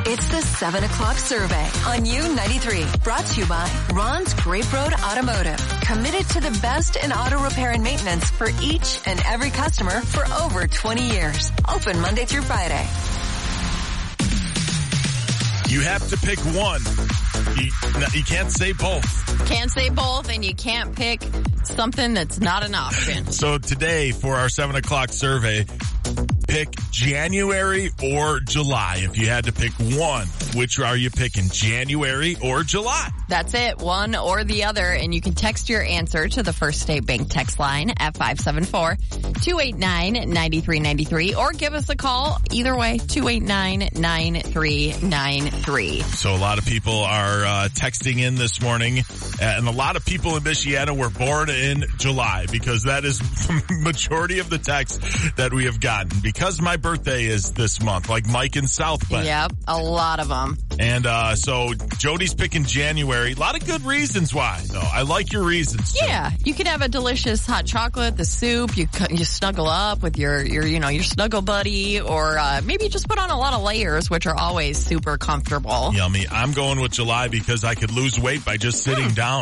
It's the 7 o'clock survey on U93. Brought to you by Ron's Grape Road Automotive. Committed to the best in auto repair and maintenance for each and every customer for over 20 years. Open Monday through Friday. You have to pick one. You can't say both. Can't say both, and you can't pick something that's not an option. So today, for our 7 o'clock survey, pick January or July. If you had to pick one, which are you picking, January or July? That's it, one or the other, and you can text your answer to the First State Bank text line at 574-289-9393, or give us a call, either way, 289-9393. So a lot of people are texting in this morning, and a lot of people in Michiana were born in July, because that is the majority of the texts that we have gotten. Because my birthday is this month, like Mike in South Bend. Yep, a lot of them. And so Jody's picking January. A lot of good reasons why, though. I like your reasons, too. Yeah, you could have a delicious hot chocolate, the soup, you snuggle up with your snuggle buddy, or maybe just put on a lot of layers, which are always super comfortable. Yummy. I'm going with July because I could lose weight by just sitting down.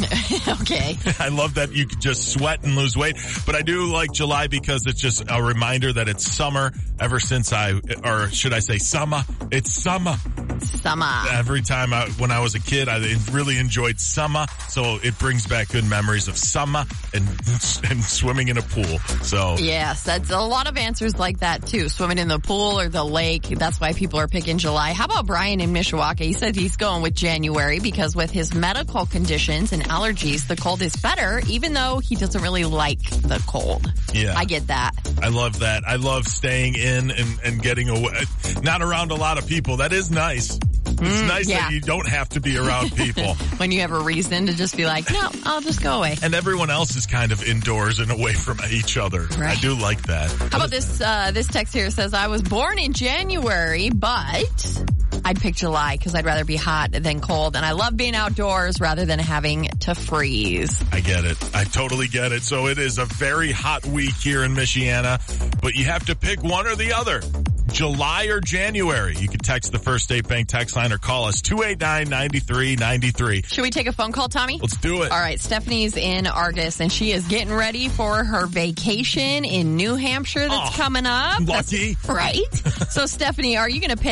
Okay. I love that you could just sweat and lose weight, but I do like July because it's just a reminder that it's summer ever since or should I say summer? It's summer. Summer. Every time when I was a kid, I really enjoyed summer, so it brings back good memories of summer and swimming in a pool. So yes, that's a lot of answers like that too. Swimming in the pool or the lake. That's why people are picking July. How about Brian in Mishawaka? He said he's going with January because with his medical conditions and allergies, the cold is better, even though he doesn't really like the cold. Yeah. I get that. I love that. I love staying in and getting away, not around a lot of people. That is nice. It's nice that you don't have to be around people. When you have a reason to just be like, no, I'll just go away. And everyone else is kind of indoors and away from each other. Right. I do like that. How about this? This text here says, I was born in January, but I'd pick July because I'd rather be hot than cold. And I love being outdoors rather than having to freeze. I get it. I totally get it. So it is a very hot week here in Michiana, but you have to pick one or the other. July or January. You can text the First State Bank text line or call us 289-9393. Should we take a phone call, Tommy? Let's do it. All right. Stephanie's in Argus, and she is getting ready for her vacation in New Hampshire that's coming up. Lucky. Right. So, Stephanie, are you going to pick